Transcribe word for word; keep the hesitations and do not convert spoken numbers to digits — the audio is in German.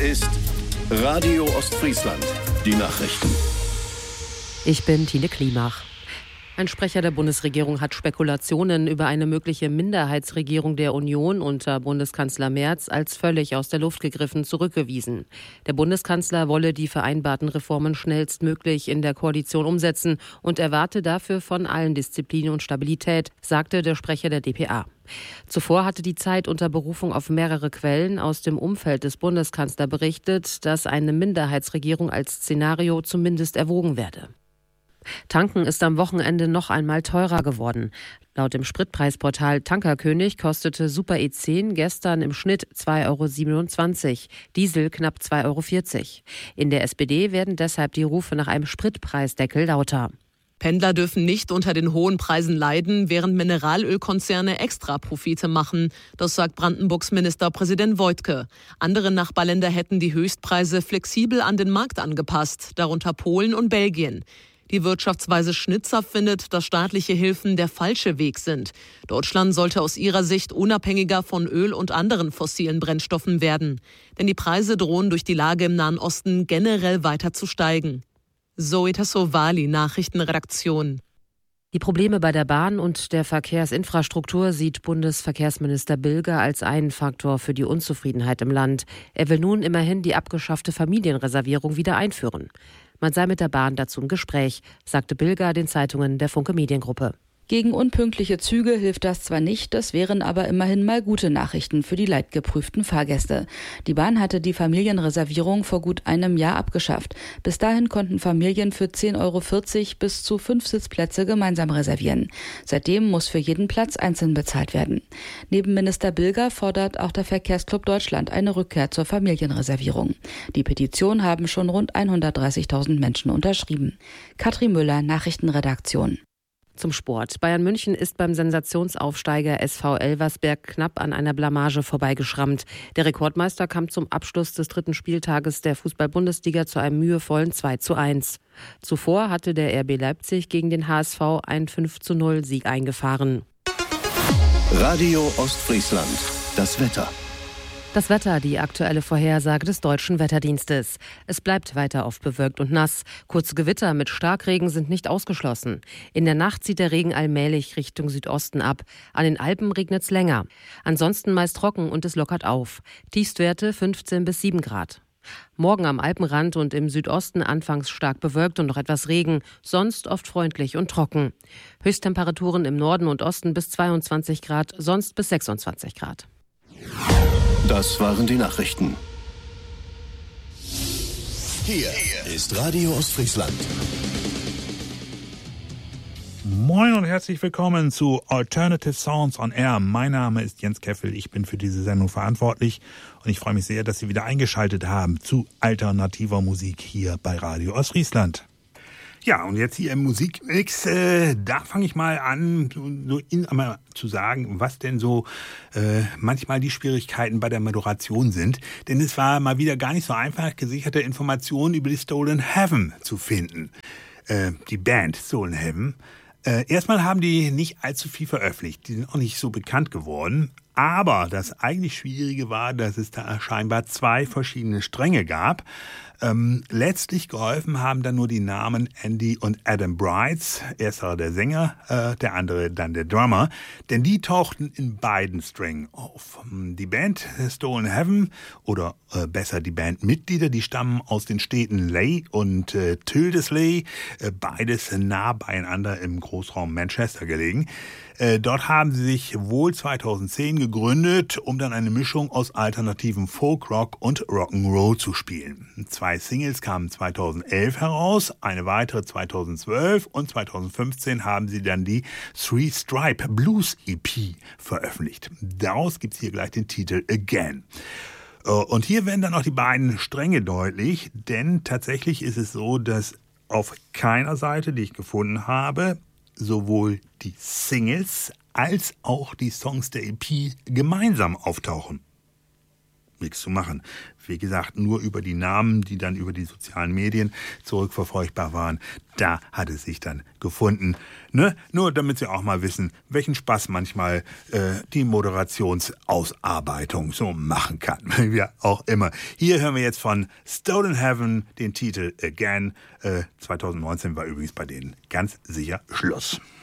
ist Radio Ostfriesland. Die Nachrichten. Ich bin Tine Klimach. Ein Sprecher der Bundesregierung hat Spekulationen über eine mögliche Minderheitsregierung der Union unter Bundeskanzler Merz als völlig aus der Luft gegriffen zurückgewiesen. Der Bundeskanzler wolle die vereinbarten Reformen schnellstmöglich in der Koalition umsetzen und erwarte dafür von allen Disziplin und Stabilität, sagte der Sprecher der D P A. Zuvor hatte die Zeit unter Berufung auf mehrere Quellen aus dem Umfeld des Bundeskanzlers berichtet, dass eine Minderheitsregierung als Szenario zumindest erwogen werde. Tanken ist am Wochenende noch einmal teurer geworden. Laut dem Spritpreisportal Tankerkönig kostete Super E zehn gestern im Schnitt zwei Euro siebenundzwanzig, Diesel knapp zwei Euro vierzig. In der S P D werden deshalb die Rufe nach einem Spritpreisdeckel lauter. Pendler dürfen nicht unter den hohen Preisen leiden, während Mineralölkonzerne Extraprofite machen. Das sagt Brandenburgs Ministerpräsident Woidke. Andere Nachbarländer hätten die Höchstpreise flexibel an den Markt angepasst, darunter Polen und Belgien. Die Wirtschaftsweise Schnitzer findet, dass staatliche Hilfen der falsche Weg sind. Deutschland sollte aus ihrer Sicht unabhängiger von Öl und anderen fossilen Brennstoffen werden. Denn die Preise drohen durch die Lage im Nahen Osten generell weiter zu steigen. Zoe Tassovali, Nachrichtenredaktion. Die Probleme bei der Bahn und der Verkehrsinfrastruktur sieht Bundesverkehrsminister Bilger als einen Faktor für die Unzufriedenheit im Land. Er will nun immerhin die abgeschaffte Familienreservierung wieder einführen. Man sei mit der Bahn dazu im Gespräch, sagte Bilger den Zeitungen der Funke Mediengruppe. Gegen unpünktliche Züge hilft das zwar nicht, das wären aber immerhin mal gute Nachrichten für die leidgeprüften Fahrgäste. Die Bahn hatte die Familienreservierung vor gut einem Jahr abgeschafft. Bis dahin konnten Familien für zehn Euro vierzig bis zu fünf Sitzplätze gemeinsam reservieren. Seitdem muss für jeden Platz einzeln bezahlt werden. Neben Minister Bilger fordert auch der Verkehrsclub Deutschland eine Rückkehr zur Familienreservierung. Die Petition haben schon rund hundertdreißigtausend Menschen unterschrieben. Katrin Müller, Nachrichtenredaktion. Zum Sport. Bayern München ist beim Sensationsaufsteiger S V Elversberg knapp an einer Blamage vorbeigeschrammt. Der Rekordmeister kam zum Abschluss des dritten Spieltages der Fußball-Bundesliga zu einem mühevollen zwei zu eins. Zuvor hatte der R B Leipzig gegen den H S V einen fünf zu null Sieg eingefahren. Radio Ostfriesland. Das Wetter. Das Wetter, die aktuelle Vorhersage des Deutschen Wetterdienstes. Es bleibt weiter oft bewölkt und nass. Kurze Gewitter mit Starkregen sind nicht ausgeschlossen. In der Nacht zieht der Regen allmählich Richtung Südosten ab. An den Alpen regnet es länger. Ansonsten meist trocken und es lockert auf. Tiefstwerte fünfzehn bis sieben Grad. Morgen am Alpenrand und im Südosten anfangs stark bewölkt und noch etwas Regen, sonst oft freundlich und trocken. Höchsttemperaturen im Norden und Osten bis zweiundzwanzig Grad, sonst bis sechsundzwanzig Grad. Das waren die Nachrichten. Hier ist Radio Ostfriesland. Moin und herzlich willkommen zu Alternative Sounds on Air. Mein Name ist Jens Keffel, ich bin für diese Sendung verantwortlich und ich freue mich sehr, dass Sie wieder eingeschaltet haben zu alternativer Musik hier bei Radio Ostfriesland. Ja, und jetzt hier im Musikmix, äh, da fange ich mal an, so in, einmal zu sagen, was denn so äh, manchmal die Schwierigkeiten bei der Moderation sind. Denn es war mal wieder gar nicht so einfach, gesicherte Informationen über die Stolen Heaven zu finden. Äh, die Band Stolen Heaven. Äh, erstmal haben die nicht allzu viel veröffentlicht. Die sind auch nicht so bekannt geworden. Aber das eigentlich Schwierige war, dass es da scheinbar zwei verschiedene Stränge gab. Ähm, letztlich geholfen haben dann nur die Namen Andy und Adam Brights, erster der Sänger, äh, der andere dann der Drummer, denn die tauchten in beiden Strängen auf. Die Band Stolen Heaven, oder äh, besser die Bandmitglieder, die stammen aus den Städten Leigh und äh, Tyldesley, äh, beides nah beieinander im Großraum Manchester gelegen. Äh, dort haben sie sich wohl zweitausendzehn gegründet, um dann eine Mischung aus alternativen Folkrock und Rock'n'Roll zu spielen. Zwei Singles kamen zweitausendelf heraus, eine weitere zweitausendzwölf und zweitausendfünfzehn haben sie dann die Three Stripe Blues E P veröffentlicht. Daraus gibt's hier gleich den Titel Again. Und hier werden dann auch die beiden Stränge deutlich, denn tatsächlich ist es so, dass auf keiner Seite, die ich gefunden habe, sowohl die Singles als auch die Songs der E P gemeinsam auftauchen. nichts zu machen. Wie gesagt, nur über die Namen, die dann über die sozialen Medien zurückverfolgbar waren, da hat es sich dann gefunden. Ne? Nur damit Sie auch mal wissen, welchen Spaß manchmal äh, die Moderationsausarbeitung so machen kann. Wie auch immer. Hier hören wir jetzt von Stolen Heaven den Titel Again. Äh, zwanzig neunzehn war übrigens bei denen ganz sicher Schluss.